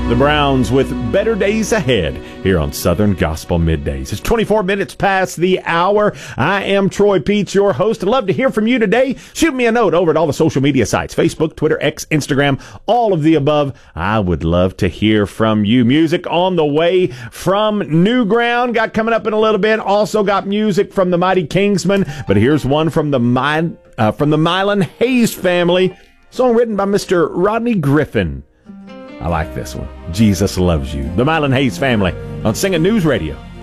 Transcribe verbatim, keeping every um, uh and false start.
The Browns with Better Days Ahead here on Southern Gospel Middays. It's twenty-four minutes past the hour. I am Troy Peets, your host. I'd love to hear from you today. Shoot me a note over at all the social media sites, Facebook, Twitter, X, Instagram, all of the above. I would love to hear from you. Music on the way from Newground. Got coming up in a little bit. Also got music from the Mighty Kingsmen. But here's one from the, My, uh, from the Mylan Hayes family. Song written by Mister Rodney Griffin. I like this one. Jesus Loves You. The Mylan Hayes family on Singing News Radio.